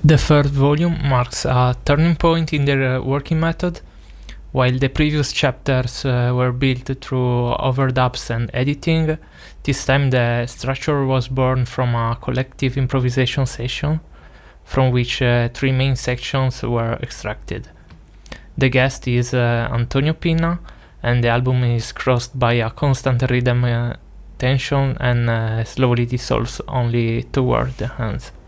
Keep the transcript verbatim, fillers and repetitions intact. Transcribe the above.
The third volume marks a turning point in their uh, working method. While the previous chapters uh, were built through overdubs and editing, this time the structure was born from a collective improvisation session, from which uh, three main sections were extracted. The guest is uh, Antonio Pina, and the album is crossed by a constant rhythm uh, tension and uh, slowly dissolves only toward the hands.